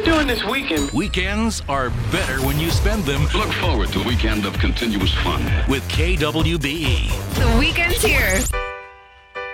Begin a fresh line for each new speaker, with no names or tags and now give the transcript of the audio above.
you doing this weekend?
Weekends are better when you spend them
Look forward to a weekend of continuous fun.
with KWBE.
The weekend's here.